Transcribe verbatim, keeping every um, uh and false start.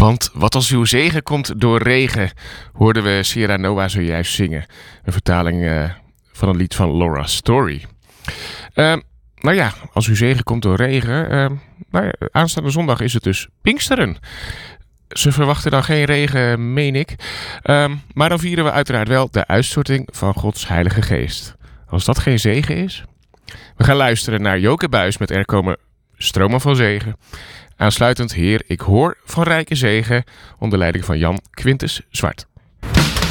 Want wat als uw zegen komt door regen, hoorden we Sierra Noah zojuist zingen. Een vertaling uh, van een lied van Laura Story. Uh, nou ja, als uw zegen komt door regen, uh, nou ja, aanstaande zondag is het dus Pinksteren. Ze verwachten dan geen regen, meen ik. Uh, maar dan vieren we uiteraard wel de uitstorting van Gods Heilige Geest. Als dat geen zegen is? We gaan luisteren naar Joke Buis met Er komen stromen van zegen. Aansluitend, Heer, ik hoor van rijke zegen, onder leiding van Jan Quintus Zwart.